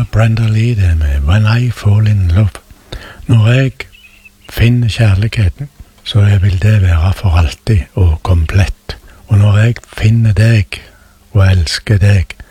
Brenda Lee det med When I Fall in Love. Når jeg finner kjærligheten, så vil det være for alltid og komplett. Og når jeg finner deg og elsker deg,